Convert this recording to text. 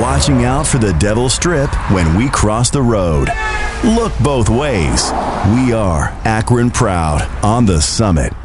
watching out for the Devil Strip when we cross the road. Look both ways. We are Akron Proud on the Summit.